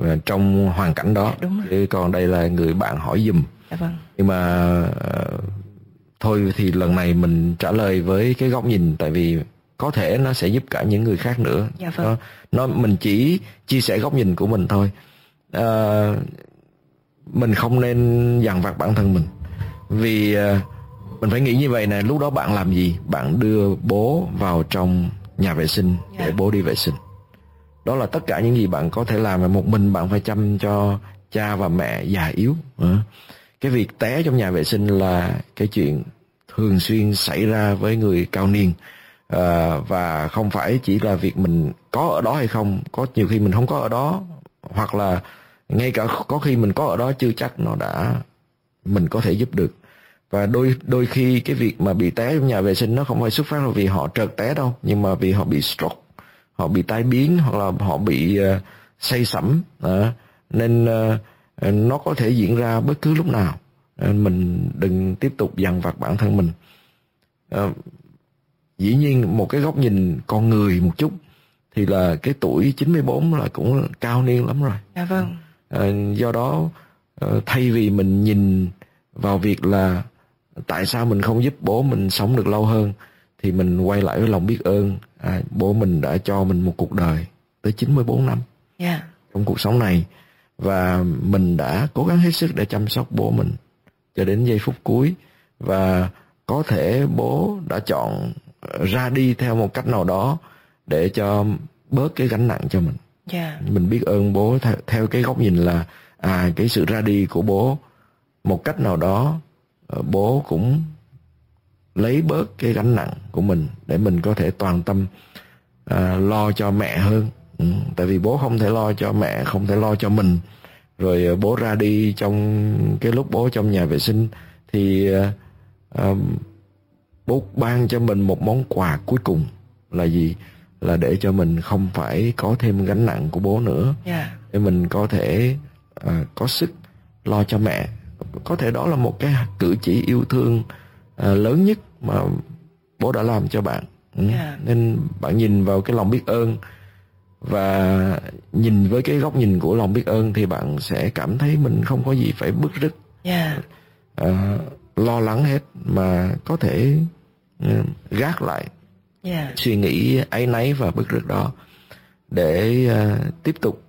trong hoàn cảnh đó. Chứ còn đây là người bạn hỏi giùm. Dạ vâng. Nhưng mà thôi thì lần này mình trả lời với cái góc nhìn, tại vì có thể nó sẽ giúp cả những người khác nữa. Dạ vâng. Mình chỉ chia sẻ góc nhìn của mình thôi. Mình không nên dằn vặt bản thân mình, vì mình phải nghĩ như vậy nè. Lúc đó bạn làm gì? Bạn đưa bố vào trong nhà vệ sinh để bố đi vệ sinh. Đó là tất cả những gì bạn có thể làm. Một mình bạn phải chăm cho cha và mẹ già yếu. Cái việc té trong nhà vệ sinh là cái chuyện thường xuyên xảy ra với người cao niên. Và không phải chỉ là việc mình có ở đó hay không, có nhiều khi mình không có ở đó, hoặc là ngay cả có khi mình có ở đó chưa chắc mình có thể giúp được. Và đôi khi cái việc mà bị té trong nhà vệ sinh nó không phải xuất phát là vì họ trượt té đâu, nhưng mà vì họ bị stroke, họ bị tai biến, hoặc là họ bị say sẩm, nên nó có thể diễn ra bất cứ lúc nào. Mình đừng tiếp tục dằn vặt bản thân mình. Dĩ nhiên một cái góc nhìn con người một chút thì là cái tuổi 94 là cũng cao niên lắm rồi. Dạ vâng. Do đó thay vì mình nhìn vào việc là tại sao mình không giúp bố mình sống được lâu hơn, thì mình quay lại với lòng biết ơn. Bố mình đã cho mình một cuộc đời tới 94 năm trong cuộc sống này, và mình đã cố gắng hết sức để chăm sóc bố mình cho đến giây phút cuối. Và có thể bố đã chọn ra đi theo một cách nào đó để cho bớt cái gánh nặng cho mình. Mình biết ơn bố theo cái góc nhìn là cái sự ra đi của bố một cách nào đó, bố cũng lấy bớt cái gánh nặng của mình để mình có thể toàn tâm lo cho mẹ hơn. Tại vì bố không thể lo cho mẹ, không thể lo cho mình. Rồi bố ra đi trong cái lúc bố trong nhà vệ sinh thì bố ban cho mình một món quà cuối cùng là gì? Là để cho mình không phải có thêm gánh nặng của bố nữa, để mình có thể có sức lo cho mẹ. Có thể đó là một cái cử chỉ yêu thương lớn nhất mà bố đã làm cho bạn. Nên bạn nhìn vào cái lòng biết ơn, và nhìn với cái góc nhìn của lòng biết ơn thì bạn sẽ cảm thấy mình không có gì phải bứt rứt, lo lắng hết, mà có thể gác lại suy nghĩ áy náy và bứt rứt đó để tiếp tục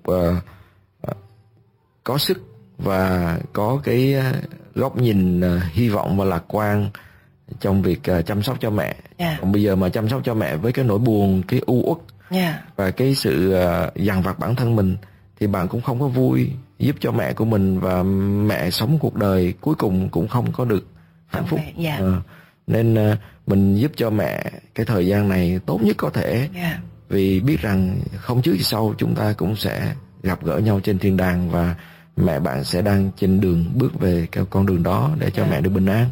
có sức và có cái góc nhìn hy vọng và lạc quan trong việc chăm sóc cho mẹ. Còn bây giờ mà chăm sóc cho mẹ với cái nỗi buồn, cái u uất và cái sự dằn vặt bản thân mình, thì bạn cũng không có vui giúp cho mẹ của mình, và mẹ sống cuộc đời cuối cùng cũng không có được hạnh phúc. Nên mình giúp cho mẹ cái thời gian này tốt nhất có thể, vì biết rằng không trước thì sau chúng ta cũng sẽ gặp gỡ nhau trên thiên đàng, và mẹ bạn sẽ đang trên đường bước về cái con đường đó để cho mẹ được bình an.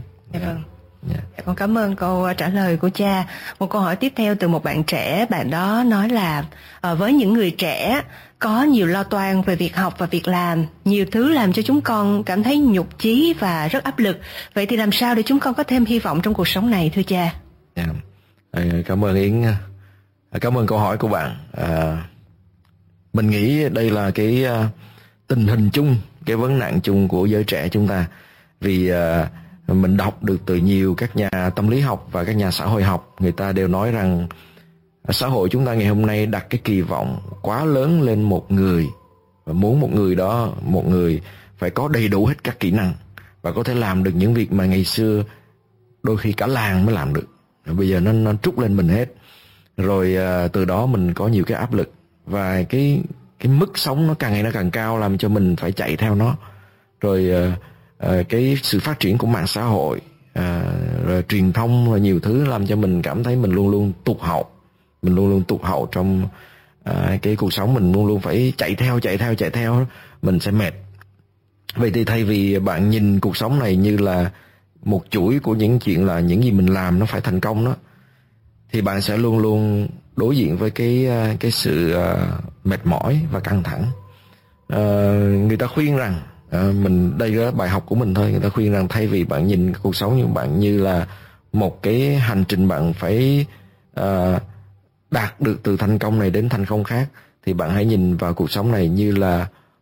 Con cảm ơn câu trả lời của cha. Một câu hỏi tiếp theo từ một bạn trẻ. Bạn đó nói là với những người trẻ có nhiều lo toan về việc học và việc làm, nhiều thứ làm cho chúng con cảm thấy nhục chí và rất áp lực. Vậy thì làm sao để chúng con có thêm hy vọng trong cuộc sống này, thưa cha? Cảm ơn Yến. Cảm ơn câu hỏi của bạn. Mình nghĩ đây là cái tình hình chung, cái vấn nạn chung của giới trẻ chúng ta. Vì mình đọc được từ nhiều các nhà tâm lý học và các nhà xã hội học, người ta đều nói rằng xã hội chúng ta ngày hôm nay đặt cái kỳ vọng quá lớn lên một người, và muốn một người phải có đầy đủ hết các kỹ năng và có thể làm được những việc mà ngày xưa đôi khi cả làng mới làm được. Bây giờ nó trút lên mình hết. Rồi từ đó mình có nhiều cái áp lực, và cái mức sống nó càng ngày nó càng cao, làm cho mình phải chạy theo nó. Rồi cái sự phát triển của mạng xã hội, rồi truyền thông, và nhiều thứ làm cho mình cảm thấy mình luôn luôn tụt hậu. Mình luôn luôn tụt hậu trong cái cuộc sống, mình luôn luôn phải chạy theo, mình sẽ mệt. Vậy thì thay vì bạn nhìn cuộc sống này như là một chuỗi của những chuyện là những gì mình làm nó phải thành công đó, thì bạn sẽ luôn luôn đối diện với cái sự mệt mỏi và căng thẳng. Người ta khuyên rằng đây là bài học của mình thôi. Người ta khuyên rằng thay vì bạn nhìn cuộc sống như bạn như là một cái hành trình bạn phải đạt được từ thành công này đến thành công khác, thì bạn hãy nhìn vào cuộc sống này như là